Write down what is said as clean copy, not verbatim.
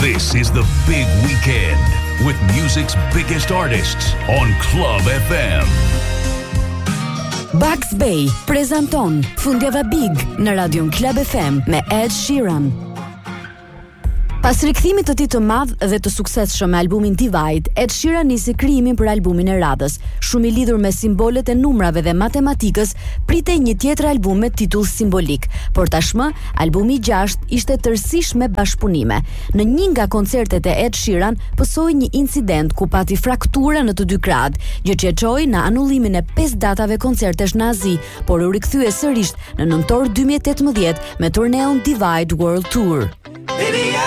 This is the big weekend with music's biggest artists on Club FM. Bugs Bay prezanton Fundjava Big në Radion Club FM me Ed Sheeran. Pas rikthimit të tij të madh dhe të suksesshëm me albumin Divide, Ed Sheeran nisi krijimin për albumin e radhës. Shumë i lidhur me simbolet e numrave dhe matematikës, pritej një tjetër album me titull simbolik, por tashmë albumi i 6 ishte tërësisht me bashkëpunime. Në një nga koncertet e Ed Sheeran pësoi një incident ku pati fraktura në të dy krahët, gjë që e çoi në anullimin e 5 datave koncertesh në Azi, por u rikthye sërish në nëntor 2018 me turneun Divide World Tour.